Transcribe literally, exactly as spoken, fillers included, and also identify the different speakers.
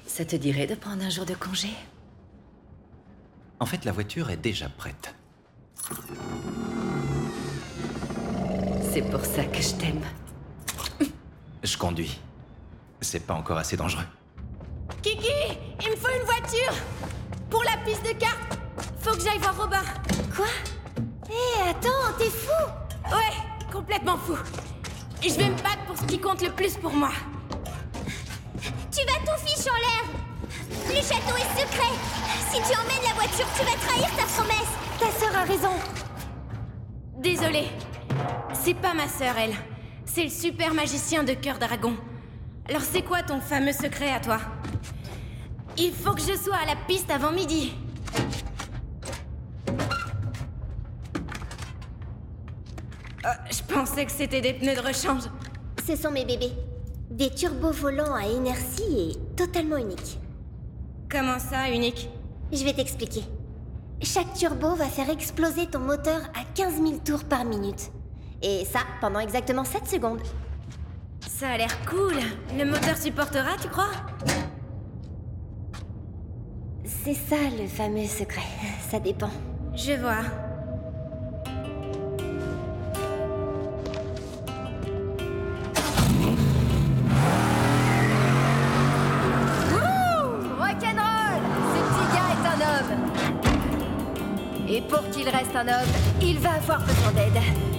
Speaker 1: Ça te dirait de prendre un jour de congé?
Speaker 2: En fait, la voiture est déjà prête.
Speaker 1: C'est pour ça que je t'aime.
Speaker 2: Je conduis. C'est pas encore assez dangereux.
Speaker 3: Kiki, il me faut une voiture. Pour la piste de cartes, faut que j'aille voir Robin.
Speaker 4: Quoi? Hé, attends, t'es fou?
Speaker 3: Ouais, complètement fou. Et je vais me battre pour ce qui compte le plus pour moi.
Speaker 4: Tu vas tout fiche en l'air. Le château est secret. Si tu emmènes la voiture, tu vas trahir ta promesse. Ta sœur a raison.
Speaker 3: Désolée. C'est pas ma sœur, elle. C'est le super magicien de Cœur Dragon. Alors c'est quoi ton fameux secret à toi? Il faut que je sois à la piste avant midi. Euh, je pensais que c'était des pneus de rechange.
Speaker 4: Ce sont mes bébés. Des turbos volants à inertie et totalement uniques.
Speaker 3: Comment ça, unique?
Speaker 4: Je vais t'expliquer. Chaque turbo va faire exploser ton moteur à quinze mille tours par minute. Et ça, pendant exactement sept secondes.
Speaker 3: Ça a l'air cool. Le moteur supportera, tu crois?
Speaker 4: C'est ça le fameux secret. Ça dépend.
Speaker 3: Je vois.
Speaker 5: Rock'n'roll! Ce petit gars est un homme. Et pour qu'il reste un homme, il va avoir besoin d'aide.